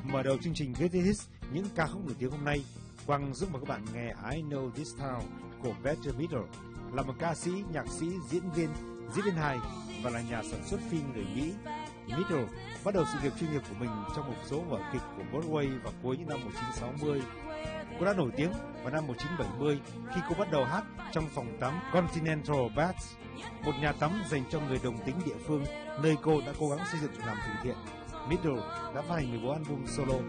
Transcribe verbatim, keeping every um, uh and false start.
Mở đầu chương trình Greatest Hits, những ca khúc nổi tiếng hôm nay, Quang giúp mời các bạn nghe I Know This Town của Bette Midler, là một ca sĩ, nhạc sĩ, diễn viên, diễn viên hài và là nhà sản xuất phim người Mỹ. Midler bắt đầu sự nghiệp chuyên nghiệp của mình trong một số vở kịch của Broadway vào cuối những năm một nghìn chín trăm sáu mươi. Cô đã nổi tiếng vào năm một nghìn chín trăm bảy mươi khi cô bắt đầu hát trong phòng tắm Continental Baths, một nhà tắm dành cho người đồng tính địa phương, nơi cô đã cố gắng xây dựng làm từ thiện. Midler đã phát hành mười bốn album solo.